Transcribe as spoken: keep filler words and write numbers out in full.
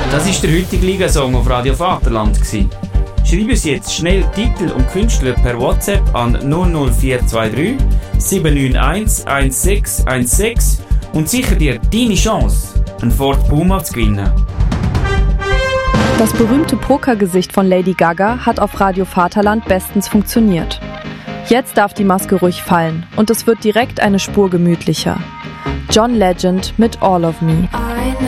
Das war der heutige Liga-Song auf Radio Vaterland. Schreiben Sie jetzt schnell Titel und Künstler per WhatsApp an null null vier zwei drei sieben neun eins eins sechs eins sechs und sicher dir deine Chance, einen Ford Puma zu gewinnen. Das berühmte Pokergesicht von Lady Gaga hat auf Radio Vaterland bestens funktioniert. Jetzt darf die Maske ruhig fallen und es wird direkt eine Spur gemütlicher. John Legend mit All of Me.